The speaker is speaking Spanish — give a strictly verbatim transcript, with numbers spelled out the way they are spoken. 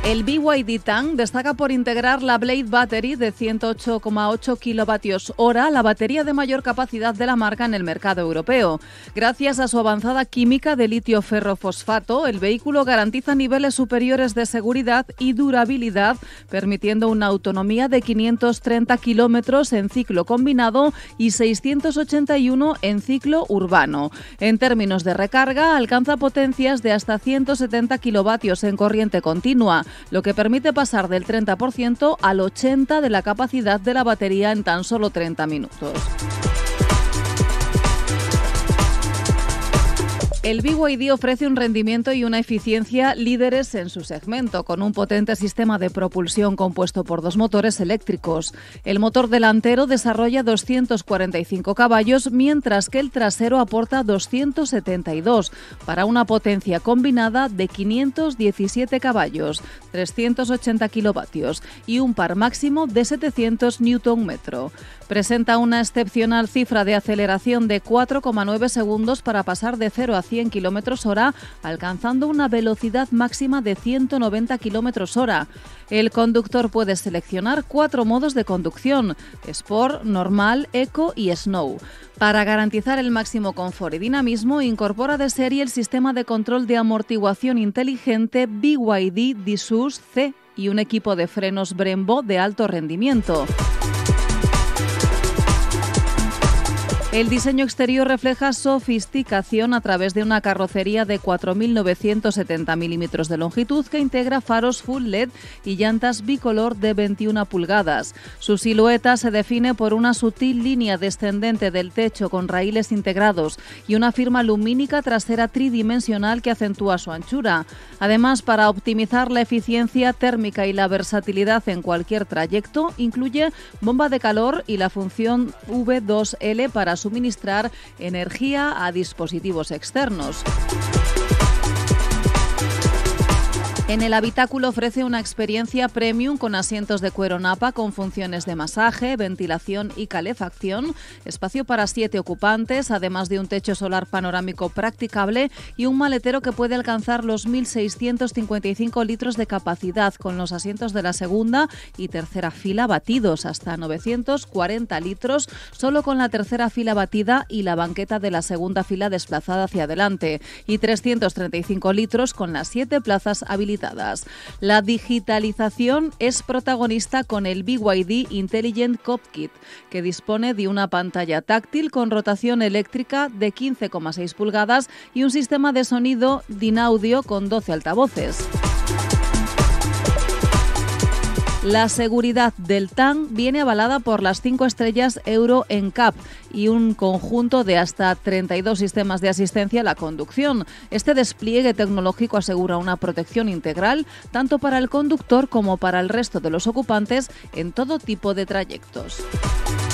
El B Y D Tang destaca por integrar la Blade Battery de ciento ocho coma ocho kilovatios hora, la batería de mayor capacidad de la marca en el mercado europeo. Gracias a su avanzada química de litio ferrofosfato, el vehículo garantiza niveles superiores de seguridad y durabilidad, permitiendo una autonomía de quinientos treinta kilómetros en ciclo combinado y seiscientos ochenta y uno en ciclo urbano. En términos de recarga, alcanza potencias de hasta ciento setenta kilovatios en corriente continua, lo que permite pasar del treinta por ciento al ochenta por ciento de la capacidad de la batería en tan solo treinta minutos. El B Y D ofrece un rendimiento y una eficiencia líderes en su segmento, con un potente sistema de propulsión compuesto por dos motores eléctricos. El motor delantero desarrolla doscientos cuarenta y cinco caballos, mientras que el trasero aporta doscientos setenta y dos, para una potencia combinada de quinientos diecisiete caballos, trescientos ochenta kilovatios y un par máximo de setecientos newton metro. Presenta una excepcional cifra de aceleración de cuatro coma nueve segundos para pasar de cero a cien kilómetros hora, alcanzando una velocidad máxima de ciento noventa kilómetros hora. El conductor puede seleccionar cuatro modos de conducción: Sport, Normal, Eco y Snow. Para garantizar el máximo confort y dinamismo, incorpora de serie el sistema de control de amortiguación inteligente B Y D D-Sus C y un equipo de frenos Brembo de alto rendimiento. El diseño exterior refleja sofisticación a través de una carrocería de cuatro mil novecientos setenta milímetros de longitud que integra faros full L E D y llantas bicolor de veintiuna pulgadas. Su silueta se define por una sutil línea descendente del techo con raíles integrados y una firma lumínica trasera tridimensional que acentúa su anchura. Además, para optimizar la eficiencia térmica y la versatilidad en cualquier trayecto, incluye bomba de calor y la función V dos L para suministrar energía a dispositivos externos. En el habitáculo ofrece una experiencia premium con asientos de cuero napa con funciones de masaje, ventilación y calefacción, espacio para siete ocupantes, además de un techo solar panorámico practicable y un maletero que puede alcanzar los mil seiscientos cincuenta y cinco litros de capacidad, con los asientos de la segunda y tercera fila batidos, hasta novecientos cuarenta litros solo con la tercera fila batida y la banqueta de la segunda fila desplazada hacia adelante, y trescientos treinta y cinco litros con las siete plazas habilitadas. La digitalización es protagonista con el B Y D Intelligent Cockpit, que dispone de una pantalla táctil con rotación eléctrica de quince coma seis pulgadas y un sistema de sonido Dynaudio con doce altavoces. La seguridad del Tang viene avalada por las cinco estrellas Euro N C A P y un conjunto de hasta treinta y dos sistemas de asistencia a la conducción. Este despliegue tecnológico asegura una protección integral tanto para el conductor como para el resto de los ocupantes en todo tipo de trayectos.